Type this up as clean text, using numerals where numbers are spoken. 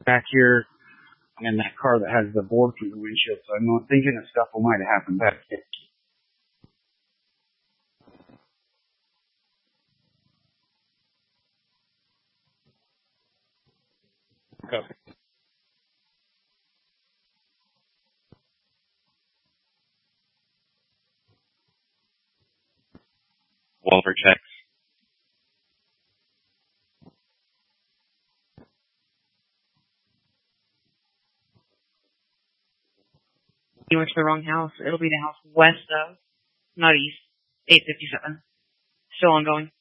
back here and that car that has the board through the windshield. So I'm thinking a scuffle might have happened back there. Okay. Walter checks. You went to the wrong house. It'll be the house west of, not east, 857. Still ongoing.